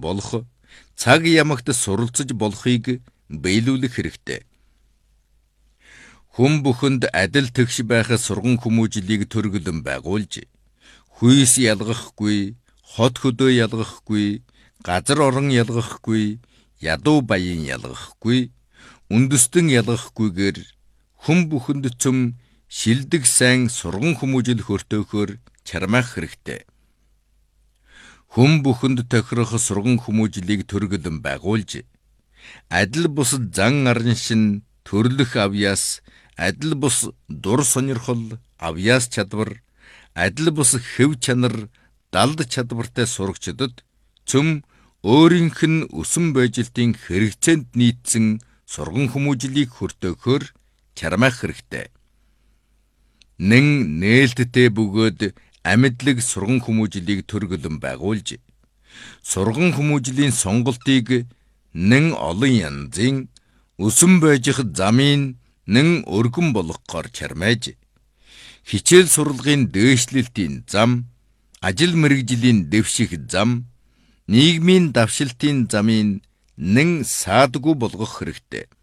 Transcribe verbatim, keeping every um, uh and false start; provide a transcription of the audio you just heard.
болох, цаг ямагт суралцж болохыг биелүүлэх хэрэгтэй. Хүн бүхэнд адил тэгш байх сурган хүмүүжлийг төргөлөн байгуулж, хүйс ялгахгүй, хот хөдөө ялгахгүй, газар орон ялгахгүй, ядуу баян ялгахгүй, үндэстэн ялгахгүйгээр хүн бүхэнд цөм шилдэг сайн сурган хүмүүжил хөртөөхөөр чармаах хэрэгтэй. Хүн бүхэнд тохирох сурган хүмүүжлийг төргөлөн байгуулж, адил бус зан аран шин төрлөх авьяас, адил бус дур сонирхол, авьяас чадвар, адил бус хэв чанар, далд чадвартай сурагчдад цөм өөрийнх нь өсөн байжилтын хэрэгцээнд нийцсэн сурган хүмүүжлийг хөртөөхөөр чармаах хэрэгтэй. Нэн нээлттэй бөгөөд амьдлаг сурган хүмүүжлийг төргөлөн байгуулж, сурган хүмүүжлийн сонголтыг нэн олон янзын өсөн байжих замын нэн өргөн болгохоор чармайж, хичээл сурлагын дээшлэлтийн зам, ажил мэргэжлийн дэвших зам, нийгмийн давшилтын замын нэн саадгүй болгох хэрэгтэй.